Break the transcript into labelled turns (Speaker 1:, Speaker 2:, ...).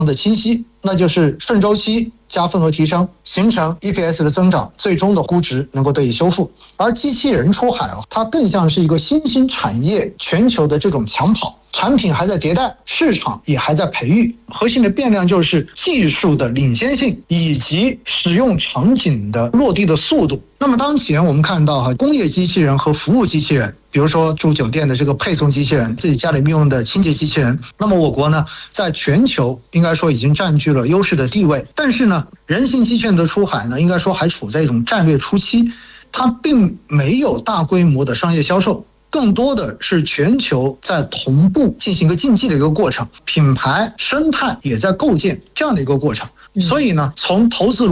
Speaker 1: 的清晰，那就是顺周期加份额提升，形成 EPS 的增长，最终的估值能够得以修复。而机器人出海它更像是一个新兴产业全球的这种抢跑，产品还在迭代，市场也还在培育，核心的变量就是技术的领先性以及使用场景的落地的速度。那么当前我们看到工业机器人和服务机器人，比如说住酒店的这个配送机器人，自己家里面用的清洁机器人，那么我国呢在全球应该说已经占据了优势的地位。但是呢，人形机器人的出海呢，应该说还处在一种战略初期，它并没有大规模的商业销售，更多的是全球在同步进行一个竞技的一个过程，品牌生态也在构建这样的一个过程。所以呢，从投资